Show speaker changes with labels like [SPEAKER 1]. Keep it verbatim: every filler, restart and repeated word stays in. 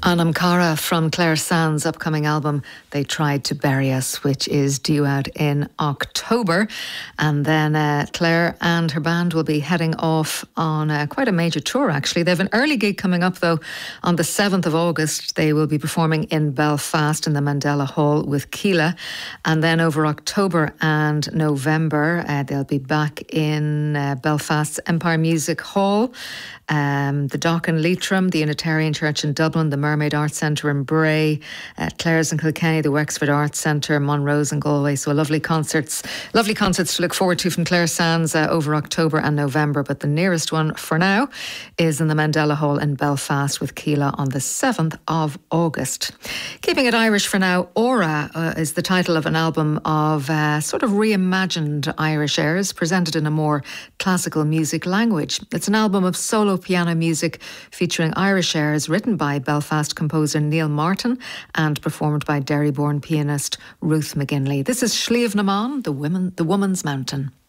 [SPEAKER 1] Anam Cara from Claire Sands' upcoming album, They Tried to Bury Us, which is due out in October. And then uh, Claire and her band will be heading off on uh, quite a major tour, actually. They have an early gig coming up, though, on the seventh of August. They will be performing in Belfast in the Mandela Hall with Keela. And then over October and November, uh, they'll be back in uh, Belfast's Empire Music Hall, um, the Dock in Leitrim, the Unitarian Church in Dublin, the Mermaid Arts Centre in Bray, uh, Clare's in Kilkenny, the Wexford Arts Centre, Monroe's in Galway. So lovely concerts, lovely concerts to look forward to from Claire Sands uh, over October and November. But the nearest one for now is in the Mandela Hall in Belfast with Keela on the seventh of August. Keeping it Irish for now, Aura uh, is the title of an album of uh, sort of reimagined Irish airs presented in a more classical music language. It's an album of solo piano music featuring Irish airs written by Belfast composer Neil Martin and performed by Derry-born pianist Ruth McGinley. This is Sliabh na Mban, the women, the Woman's Mountain.